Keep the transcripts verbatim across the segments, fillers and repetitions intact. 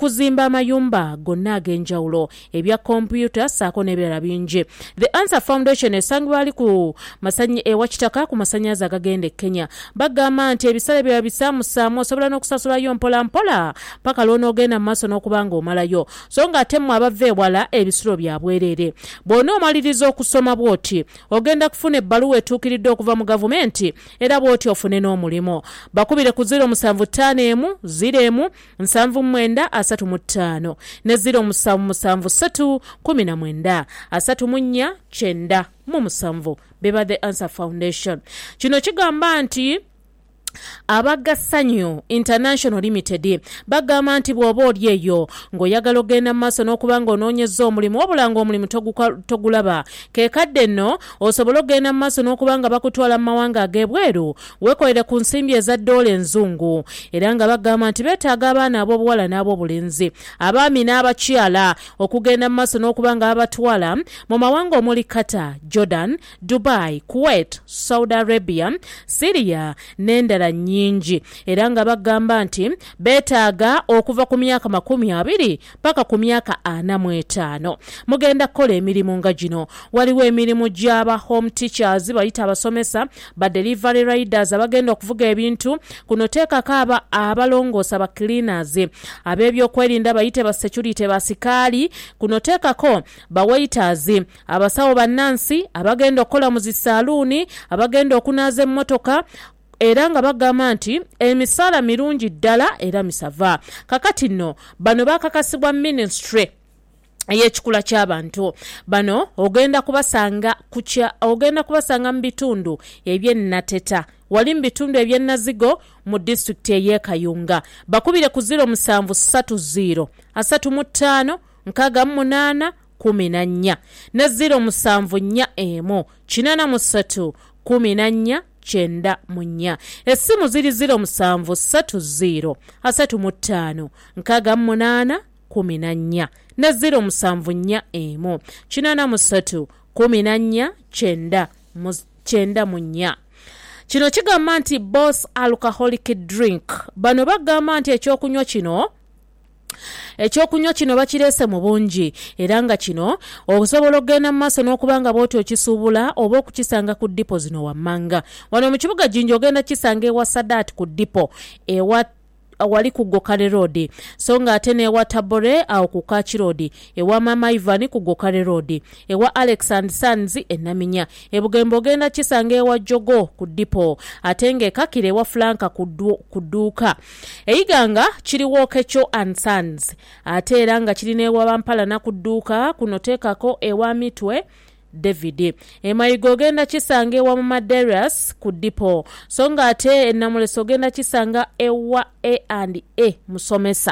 kuzimba amayumba gonna ag'enjawulo ebya kompyuta saako n'ebirala bingi. The Answer Foundation esangibwa ali ku masanyi ewa kitaka ku masannyalaze agagenda e Kenya. Bagamba nti ebisale bya bisaamusaamu osobola n'okusasulayo mpola mpola paka lw'onoogenda mu maaso n'okuba ng'omalayo so ng'ate mmwe abava ewala ebisulo bya bwereere. Bw'ona omaliriza okusoma bw'oti ogenda kufuna ebbaluwa etuukiridde okuva mu gavumenti era bw'oti ofune n'omulimu. Bakubire ku ziro musanvu ttaano emu ziro emu nsanvu mwenda asatu mu ttaano ne ziro musanvu musanvu ssatu kumi na mwenda asatu mu nnya kyenda mu musanvu. Beba The Answer Foundation. Kino kigamba nti Abagasanyo International Limited bagamba nti bw'oba oli eyo ng'oyagala ogenda mu maaso n'okuba ng'onoonyezza omulimu wabula ng'omulimu togulaba keekadde nno osobola ogenda mu maaso n'okuba nga bakutwala mu mawanga ag'ebweru weekolere ku nsimbi eza ddoola enzungu era nga bagamba nti beetaaga abaana ab'obuwala n'ab'obulenzi abaami n'abakyala okugenda mu maaso n'okuba nga babatwala mu mawanga omuli Qatar, Jordan, Dubai, Kuwait, Saudi Arabia, Syria n'endala nyingi era nga bagamba nti beetaaga okuva ku myaka makumi abiri paka ku myaka ana mu etaano. Mugenda kukola emirimu nga gino. Waliwo emirimu gy'aba home teachers bayita abasomesa ba delivery riders abagenda okuvuga ebintu kuno teekako aba abalongoosa ba cleaners ab'ebyokwerinda bayite ba security ba sikaali kuno teekako ba waiters abasawo bannansi abagenda okukola mu zisaaluuni abagenda okunaaza emmotoka era nga bagamba nti emisaala mirungi ddala era misava. Kakati nno bano bakakasibwa ministry ey'ekikula ky'abantu bano ogenda kubasanga kucha ogenda kubasanga mu bitundu eby'ennateta wali mu bitundu eby'ennazigo mu disitulikiti ey'e Kayunga. Bakubire ku ziro musanvu ssatu ziro asatu mu ttaano nkaaga mu munaana kumi na nnya ne ziro musanvu nnya emu kinaana mu ssatu kumi na nnya kyenda mu nnya. Essimu ziri ziro musanvu ssatu ziro asatu mu ttaano nkaaga mu munaana kumi na nnya ne ziro musanvu nnya emu kinaana mu ssatu kumi na nnya kyenda mu kyenda mu nnya. Kino kigamba nti Boss Alcoholic Drink bano bagamba nti ekyokunywa kino ekyokunywa kino bakireese mu bungi era nga kino osobola okugenda mu maaso n'okubanga bw'oti okisuubula oba okukisanga ku dipo zino wammanga. Wano mu kibuga Jinja ogenda kisanga ewa Sadat ku dipo ewa wali ku Gokale Road so nga ate n'ewa Tabore awo ku Kachi Road ewa Mama Ivan ku Gokale Road ewa Alex and Sons enaminya ebugembo ogenda kisanga ewa Jogo ku dipo ate ng'ekakire ewa Franka ku dduuka eyiganga kiriwo Kecho and Sons ate era nga kirina ewa Bampala na ku dduuka kuno teekako ewa Mitwe David emayigo ogenda kisanga ewa Mama Darius ku dipo so nga ate enamuleso ogenda kisanga ewa A and A Musomesa.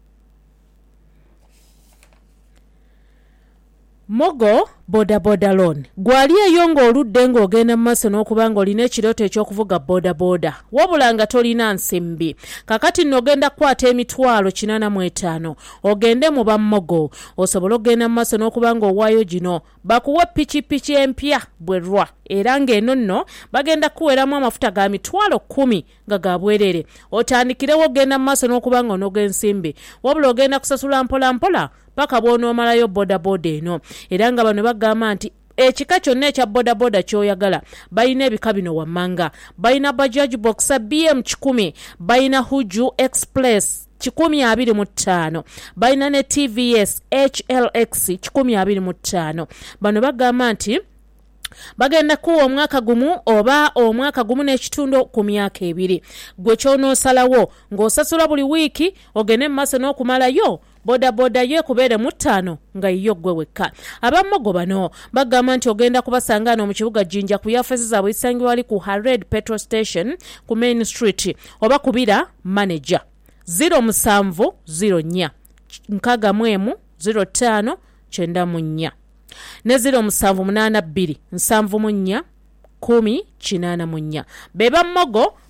Mogo boda boda loan gwali eyo ng'oludde ng'ogenda mu maaso n'okubanga olina ekirooto eky'okuvuga boda boda wabula nga tolina nsimbi. Kakati nno ogenda kukwata emitwalo kinaana mu etaano ogende mu bammogo osobola okugenda mu maaso n'okubanga owaayo gino bakuwa pikipiki empya bwerwa era ng'eno nno bagenda kuweeramu amafuta ga mitwalo kumi nga ga bwerere otandikirewo ogenda mu maaso n'okubanga onoga ensimbi wabula ogenda kusasula mpola mpola paka bw'onoomalayo boda boda eno era nga bano bagamba nti ekika kyonna ekya boda boda ky'oyagala balina ebika bino wammanga. Balina Bajaj Boxer B M kikumi balina Huju Express kikumi abiri mu ttaano balina ne T V S H L X kikumi abiri mu ttaano. Bano bagamba nti bagenda kuwa omwaka gumu oba omwaka gumu n'ekitundu ku myaka ebiri. Gwe ky'onoosalawo ng'osasula buli wiiki ogende mu maaso n'okumalayo boda boda ye kubeere mu ttaano nga yiyo gwe wekka. Abammogo bano bagamba nti ogenda kubasanga ano mu kibuga Jinja ku yafesi zaabwe isangibwa wali ku Hared Petrol Station ku Main Street oba kubira manager ziro musanvu ziro nnya nkaaga mu emu ziro ttaano kyenda mu nnya ne ziro musanvu munaana bbiri nsanvu mu nnya kumi kinaana mu nnya. Be bammogo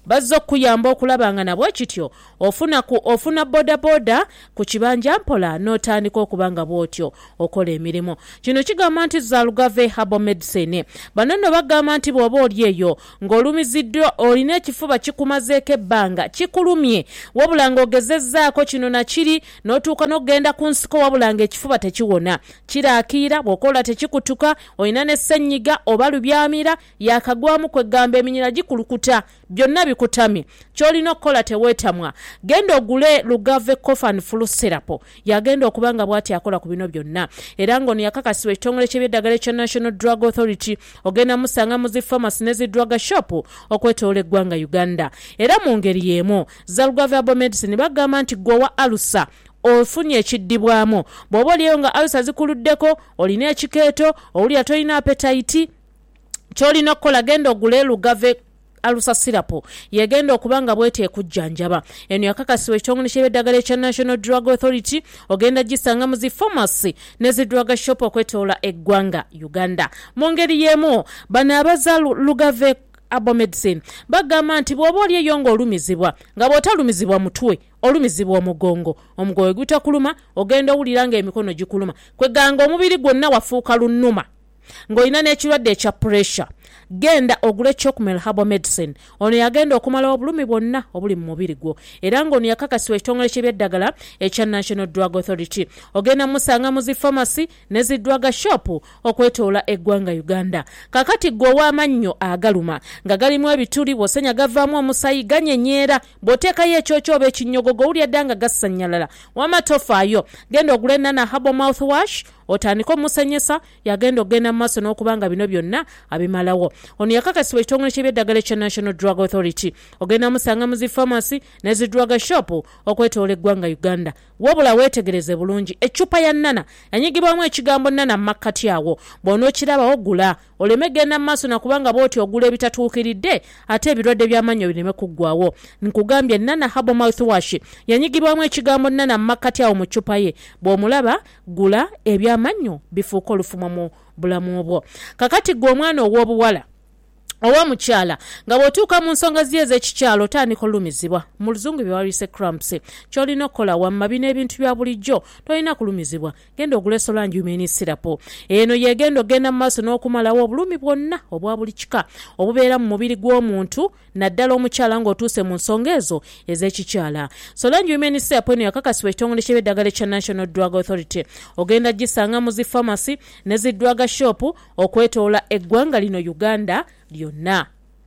bazzo kuyamba okulabanga nabwe kityo ofuna ku ofuna boda boda ku kibanja mpola n'otandika okubanga bwotyo okola emirimu. Kino kigamba nti Zalugave Herbal Medicine bano nno bagamba nti bw'oba oli eyo ng'olumiziddwa olina ekifuba kikumazeeko ebbanga kikulumye wabula ng'ogezezzaako kino na kiri n'otuuka n'ogenda ku nsiko wabula ng'ekifuba tekiwona kiraakiira bw'okola tekikutuka olina ne ssenyiga oba lubyamira yakagwamu kwegamba eminyira gikulukuta byonna bikutamye ky'olina okukola teweetamwa genda ogule Lugave Cough and Flu Syrup yagenda okubanga bw'ati akola ku bino byonna era ng'ono yakakasibwa ekitongole ky'ebyeddagala ekya National Drug Authority ogenda musanga mu zi pharmacy ne zi drug shop okwetoola eggwanga Uganda era mu ngeri y'emu Zalugave Herbal Medicine bagamba nti gwowa alusa ofunye ekiddibwamu bw'oba oliyo nga alusa zikuluddeko olina ekikeeto owulira tolina appetite ky'olina okukola genda ogule Lugave alusa sirapo yegenda okubanga bwete ekujjanjaba eno yakakasibwa ekitongole ky'ebyeddagala ekya National Drug Authority ogenda gisanga mu zi pharmacy ne zi drug shop okwetoola eggwanga Uganda mu ngeri y'emu bano abaza Lugave Herbal Medicine bagamba nti bw'oba oli eyo ng'olumizibwa nga bw'otalumizibwa mutwe olumizibwa omugongo omugoye gutakuluma ogenda owulira ng'emikono gikuluma kweganga omubiri gwonna wafuuka lunnuma ng'olina n'ekirwadde ekya pressure genda ogule Chocmel Herbal Medicine ono yagenda okumala obulumi bwonna obuli mu mubiri gwo era ng'ono yakakasibwa ekitongole ky'ebyeddagala ekya National Drug Authority ogenda musanga mu zi pharmacy ne zi drug shop okwetoola eggwanga Uganda kakati gwe ow'amannyo agaluma nga galimu ebituli bw'osenya gavaamu omusayi ganyenyeera bw'oteekayo ekyokyo oba ekinyogogo owulira dda nga gassanyalala w'amatofaayo genda ogule Nana Herbal Mouthwash otandika omusenyesa yagenda ogenda mu maaso n'okubanga bino byonna abimalawo ono yakakasibwa ekitongole ky'ebyeddagala ekya National Drug Authority ogenda musanga mu zi pharmacy ne zi drug shop okwetoola eggwanga Uganda wabula weetegereze bulungi eccupa ya Nana yanyigibwamu ekigambo Nana mu makkati awo bw'onookiraba ogula oleme genda mu maaso nakubanga bw'oti ogula ebitatuukiridde ate ebirwadde by'amannyo bireme kuggwawo nkugambye Nana Herbal Mouthwash yanyigibwamu ekigambo Nana mu makkati awo mu ccupa ye bw'omulaba gula ebyamannyo bifuuka olufumo mu bulamu obwo kakati gwe omwana ow'obuwala owa mukyala nga bw'otuuka mu nsonga zi ez'ekikyalo otandika olumizibwa mu luzungu bye bawise cramps ky'olina okukola wamma bino ebintu bya bulijjo tolina kulumizibwa genda ogule Solange Syrup eno yegenda ogenda mu maaso n'okumalawo obulumi bwonna obwa buli kika obubeera mu mubiri gw'omuntu naddala omukyala ng'otuuse mu nsonga ezo ez'ekikyala Solange Syrup eno yakakasibwa ekitongole ky'ebyeddagala ekya National Drug Authority ogenda gisanga mu zi pharmacy ne zi drug shop okwetoola eggwanga lino Uganda lyonna.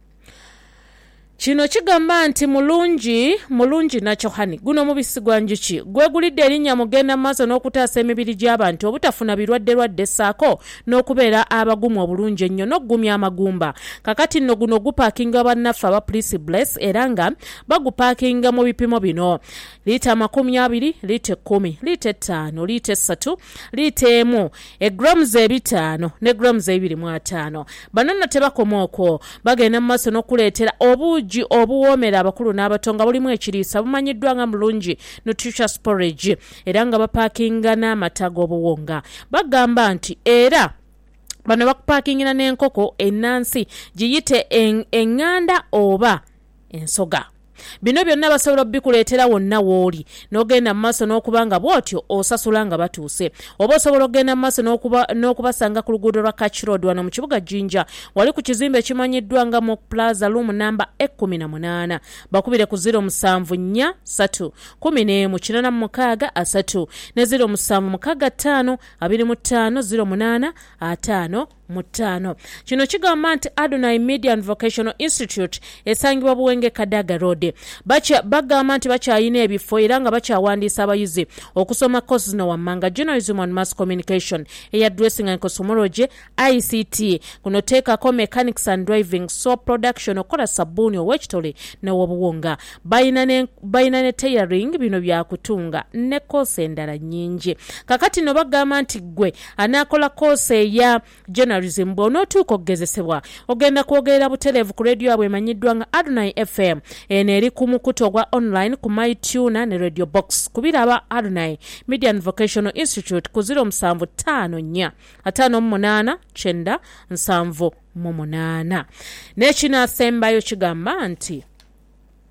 Kino kigamba nti mulungi mulungi nakyo hani guno mubisi gwa njuki gwegulidde erinnya mugenda maaso n'okutaasa emibiri gy'abantu obutafuna birwadde lwadde ssaako n'okubeera abagumu obulungi ennyo n'oggumya amagumba kakati nno guno gupaakinga bannaffe aba Police Bless era nga bagupaakinga mu bipimo bino liita amakumi abiri liita ekkumi liita ettaano liita essatu liita emu egrams ebitaano ne grams ebiri mu ataano bano nno tebakoma okwo bagenda mu maaso n'okuleetera obuugi obuwoomera abakulu n'abatonga bulimu ekiriisa bumanyiddwa nga mulungi nutritious porridge era nga bapaakinga n'amata g'obuwonga bagamba nti era bano bakupaakingira n'enkoko ennansi giyite eŋŋanda oba ensoga bino byonna basobola bikuleetera wonna wooli n'ogenda mu maaso n'okubanga bw'otyo osasula nga batuuse oba osobola okugenda mu maaso n'okubasanga ku luguudo lwa Catch Road wano mu kibuga Jinja wali ku kizimbe ekimanyiddwa nga mu Plaza Room namba ekkumi na munaana bakubire ku ziro musanvu nnya ssatu kumi n'emu kinaana mu mukaaga asatu ne ziro musanvu mukaaga ttaano abiri mu ttaano ziro munaana ataano mutano. Kino kigamba nti Adonai Media and Vocational Institute esangibwa Buwenge Kadaga Road. Bacha bagamba nti bakyayina ebifo era nga bakyawandiisa abayizi okusoma courses no wammanga journalism and mass communication, air dressing and cosmology, I C T, kuno teekako mechanics and driving, soap production, okola sabuni owekitole ne wobuwonga. Bayina ne bayina ne tailoring bino bya kutunga ne course endala nnyingi. Kakati no bagamba nti gwe anakola course ya journalism bw'onootuuka okugezesebwa ogenda kwogerera butereevu ku radio abwe emanyiddwa nga Adonai F M eno eri ku mukuto gwa online ku MyTuner ne Radio Box kubiraba Adonai Media and Vocational Institute ku ziro musanvu ttaano nnya ataano mu munaana kyenda nsanvu mu munaana. N'ekinaasembayo kigamba nti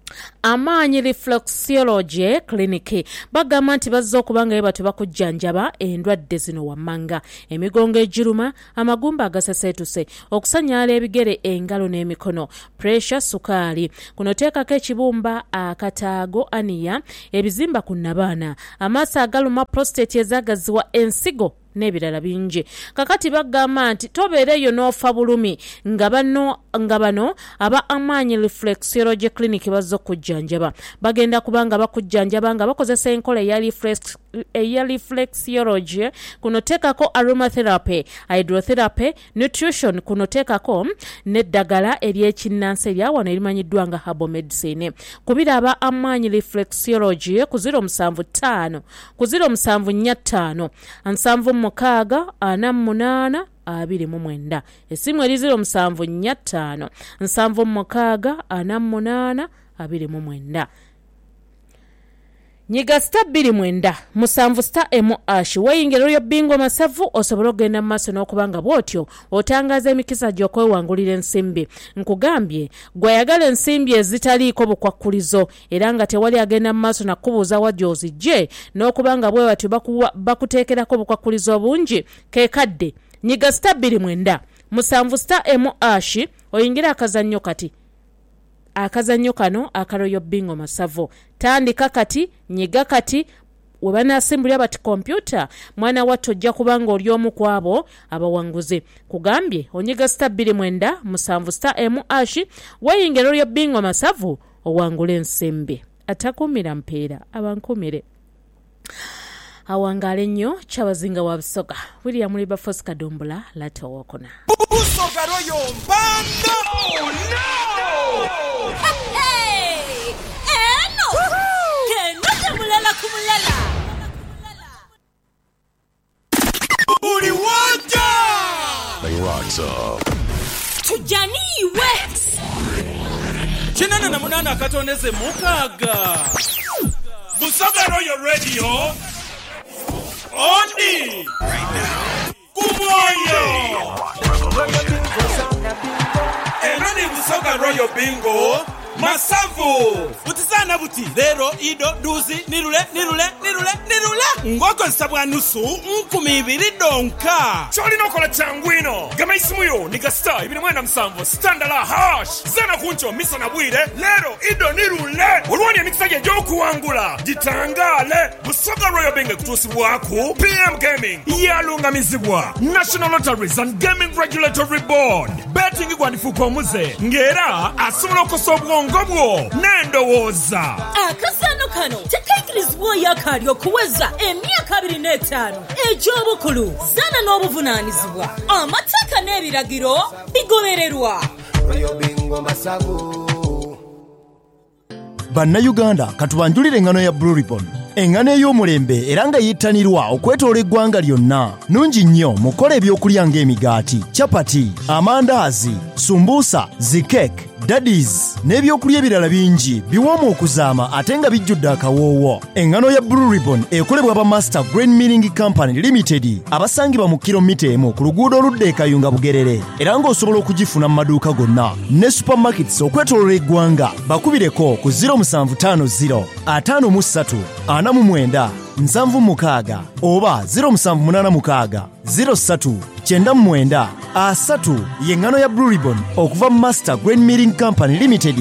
Amaanyi Reflexology Clinic bagamba nti bazze okubanga ye batu bakujjanjaba endwadde zino wammanga, emigongo ejiruma, amagumba agasesetuse, okusanyaala ebigere, engalo n'emikono, pressure, sukaali. Kuno teekako ekibumba, akataago, aniya, ebizimba ku nnabaana, amaaso agaluma, prostate ezaagaziwa, ensigo n'ebirala bingi. Kakati bagamba nti tobeereyo n'ofa bulumi nga bano nga bano aba Amaanyi Reflexology Clinic bazze okujjanjaba. Bagenda kubanga bakujjanjaba nga bakozesa enkola eya reflex eya reflexology. Kuno teekako aromatherapy, hydrotherapy, nutrition. Kuno teekako n'eddagala ery'ekinnansi erya wano erimanyiddwa nga herbal medicine. Kubira aba Amaanyi Reflexology ku zero musanvu ttaano ku zero musanvu nnya ttaano nsanvu mukaaga ana munaana abiri mu mwenda. Essimu eri zero musanvu nnya ttaano nsanvu mukaaga ana munaana abiri mu mwenda. Nyiga star bbiri mwenda musanvu star emu ash weyingiro lyo bingo masavu osobola okugenda mu maaso n'okubanga bw'otyo otangaza emikisa gy'okwewangulira ensimbi. Nkugambye gwe ayagala ensimbi ezitaliiko bukwakkulizo era nga tewali agenda mu maaso nakubuuza wa gy'ozigye n'okubanga bwe batyo bakuteekerako bukwakkulizo bungi keekadde. Nyiga star bbiri mwenda musanvu star emu ash oyingira akazannyo kati. Akazannyo kano akaroyo bingo masavu tandika kati, nyiga kati, we banasimbulira bati kompyuta mwana watto ojja kubanga oli omu ku abo abawanguzi. Kugambye onyiga star bbiri mwenda musanvu star emu ash weyingiro lyo bingo masavu owangula ensimbi. Atakumira mpeera abankumire awangale nnyo kyabazinga wa Busoga William Wilberforce Kadumbula lata wokona Busoga royo mpanda. Oh no! Hey! Eno! Keno mulala kumulala. Uri wanja! The rocks up. Tujani wet. Chinana na munana katoneze mukaga. Busoga royo radio. Ondi right now. Kumoyo. Enani Busoga royo bingo masavu. Butizana buti zero ido duzi nirule nirule nirule nirule. Ngoko nsabwa nusu nkumi ibiri donka. Choli nokola changwino. Gama isimuyo nika star ibiri mwenda msamvu standala hash. Zana kuncho misa na bwire lero ido nirule. Uruwani ya mikisaje joku wangula. Jitangale Busoga royo bingo kutusi waku P M Gaming iyalunga mizibwa National Lotteries and Gaming Regulatory Board. Betting igwandifuko muze ngera asumula okusobwa ngobwo nendowoza akasano kano tekaikirizibwa yakalyo kuweza emyaka abiri n'etaano egy'obukulu zana n'obuvunaanyizibwa amateeka n'ebiragiro bigobererwa. Bannayuganda katubanjulire engano ya Blue Ribbon, engano ey'omulembe era nga yittanirwa okwetoola eggwanga lyonna. Nungi nnyo mukola ebyokulya ng'emigaati, chapati, amandaazi, sumbuusa, zikeke, daddies n'ebyokulya ebirala bingi biwoomu okuzaama ate nga bijjudde akawoowo. Engano ya Blue Ribbon ekolebwa ba Master Grain Milling Company Limited abasangibwa mu kilomita emu ku luguudo oludda e Kayunga Bugerere era ng'osobola okugifuna mu maduuka gonna ne supermarkets okwetoloola eggwanga. Bakubireko ku zero musanvu ttaano zero ataano mu ssatu ana mu mwenda nsanvu mukaaga oba zero musanvu munaana mukaaga zero ssatu kyenda mu mwenda asatu. Y'engano ya Blue Ribbon okuva mu Master Grain Milling Company Limited.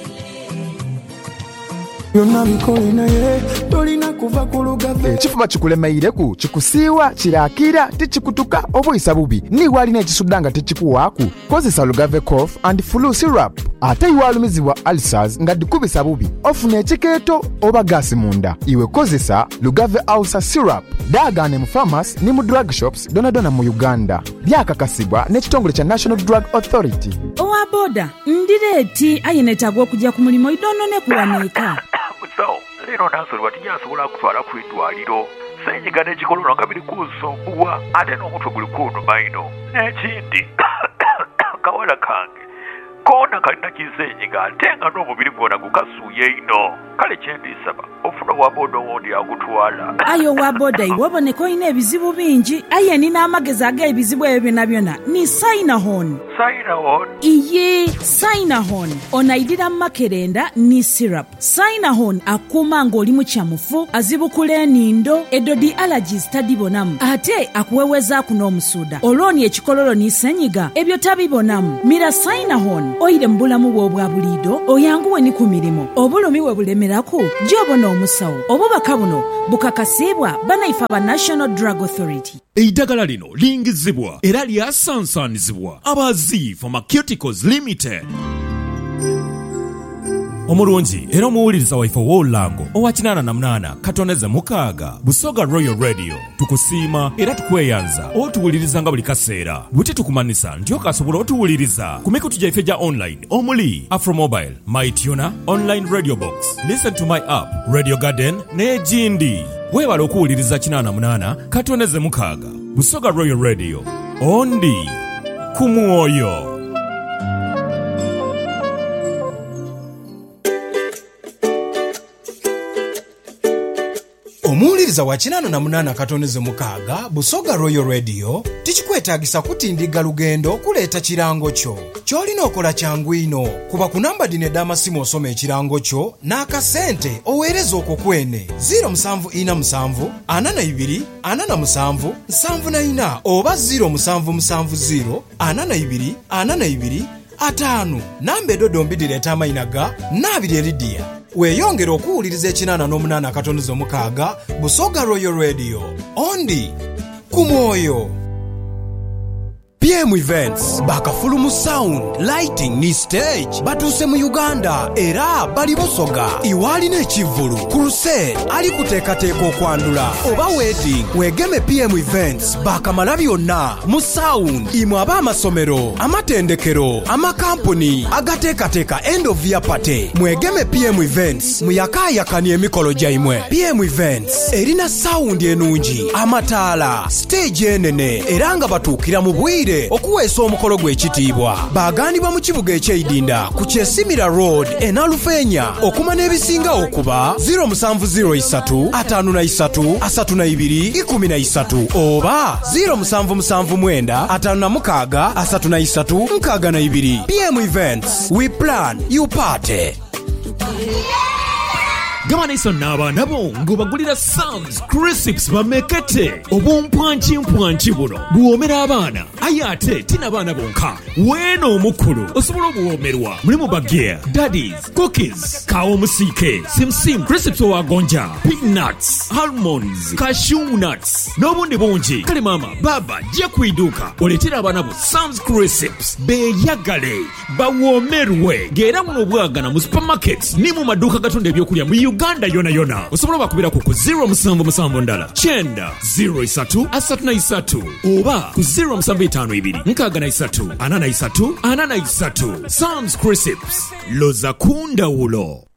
Ekifuma kikulemeireku kikusiiwa kirakira tikikutuka obuyisa bubi niwalina ekisudda nga tekikuwaaku kozesa Lugave cough and flu syrup. Ate iwalumizibwa ulcers nga dikubisa bubi ofuna ekikeeto oba gaasi munda iwe kozesa Lugave ulcer syrup. Daagane mu pharmacy ni mu drug shops donadona mu Uganda. Byakakasibwa n'ekitongole kya National Drug Authority. Owa boda ndireeti ayinetagwa okujja ku mulimu idono ne kuwanika. So, lero nasolwa tijasobola kutwala ku eddwaliro. Senyiga n'ekikolona nga biri kunsumbuwa ate n'omutwe guli kunnuma ino. N'ekindi kawala kange koona kalina kisenyiga ate nga n'omubiri gwonna gukasuuye ino. Kale kyendisaba ofuna wa boda owondi agutwala. Ayo wa boda iwe oboneka olina ebizibu bingi aye nina amagezi ag'ebizibu ebyo byonna byonna ni sayina hon. Sinahon. iye Sinahon onayirira makerenda ni syrup. Sinahon akuuma ng'oli mu kyamufu, azibukula enindo, eddodi allergies tadibonamu, ate akuwewezaako n'omusuuda. Olwoni ekikololo n'issenyiga ebyo tabibonamu. Mira Sinahon oyire mu bulamu bwo obwa buliido, oyanguwe ni ku mirimu. Obulumi bwe bulemeraku gy'obona omusawo. Obubaka buno bukakasibwa banaifa ba National Drug Authority. Eddagala lino lingizibwa era lyasansanizibwa abazi Pharmaceuticals Limited. Omulungi era omuwuliriza waife w'olulango owa kinaana na munaana katoneze mukaaga Busoga Royal Radio tukusiima era tukweyanza otuwuliriza nga buli kaseera buti tukumanisa nti okasobola otuwuliriza ku mikutu gyaife gya online omuli Afromobile, MyTuner, Online Radio Box, Listen to My App, Radio Garden n'egindi. Weewala okuwuliriza kinaana na munaana katoneze mukaaga Busoga Royal Radio ondi ku mwoyo. Omuwuliriza wa kinaana na munaana katoneze mukaaga Busoga Royal Radio tikikwetaagisa kutindiga lugendo kuleeta kirango kyo. Ky'olina okola kyangu ino kuba ku namba dino ed'amasimu osoma ekirango kyo n'akasente oweereza okwo kwene zero seven four seven ana na ibiri ana na musanvu nsanvu na ina oba zero seven seven zero ana na ibiri ana na ibiri ataano namba edodombi direeta amayina ga naabiri eridiya. Weeyongera okuwuliriza ekinaana n'omunaana katoneze mukaaga Busoga Royal Radio ondi ku mwoyo. P M Events bakafulumu sound lighting ni stage batuse mu Uganda era bali Busoga iwali n'ekivulu crusade ali kuteekateeka okwandula oba wedding wegeme P M Events bakamala byonna mu sound imwe ab'amasomero amatendekero amakampuni agateekateeka end of year party mwegeme P M Events muyakaayakani emikolo gyaimwe. P M Events erina sound enungi amataala stage enene era nga batuukira mu bwire okuweesa omukolo gw'ekitiibwa. Baagandibwa mu kibuga eky'Eidinda ku Kyesimira Road enalufeenya okuma n'ebisinga okuba zero seven zero three ataano na three asatu na ibiri kumi na three oba zero seven seven nine ataano na mukaaga asatu na three nkaaga na ibiri. P M Events, we plan, you party. Gabana iso n'abaana bo ng'obagulira Sam's Crisps bamekete obumpwanki mpwanki buno buwoomera abaana aye ate tina baana bonka weeno omukulu osobola obuwoomerwa mulimu bageya daddies cookies kawo omusiike simsim crisps owagonja peanuts almonds cashew nuts n'obundi bungi. Kale maama baba jja kwiduuka oleetera abaana bo Sam's Crisps beeyagale bawoomerwe ng'era muno obwagana mu supermarkets ni mu maduuka gatunda ebyokulya mu Uganda yona yona. Osobola bakubira ku zero seven seven ndala kyenda zero three asatu na three oba ku zero seven five two nkaaga na three ana na three ana na three. Sam's Crisps loza kunda ulo.